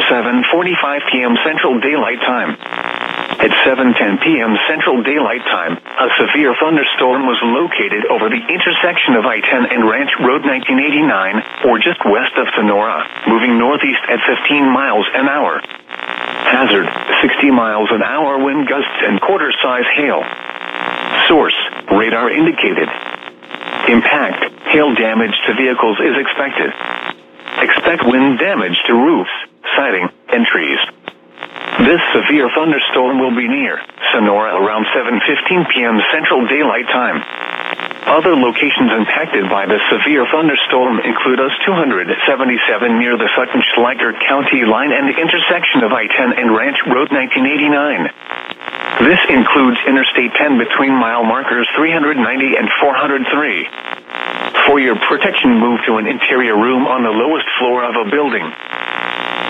7:45 p.m. Central Daylight Time. At 7:10 p.m. Central Daylight Time, a severe thunderstorm was located over the intersection of I-10 and Ranch Road 1989, or just west of Sonora, moving northeast at 15 miles an hour. Hazard, 60 miles an hour wind gusts and quarter-size hail. Source, radar indicated. Impact, hail damage to vehicles is expected. Expect wind damage to roofs, siding, and trees. This severe thunderstorm will be near Sonora around 7:15 p.m. Central Daylight Time. Other locations impacted by the severe thunderstorm include US 277 near the Sutton-Schleicher County line and the intersection of I-10 and Ranch Road 1989. This includes Interstate 10 between mile markers 390 and 403. For your protection, move to an interior room on the lowest floor of a building.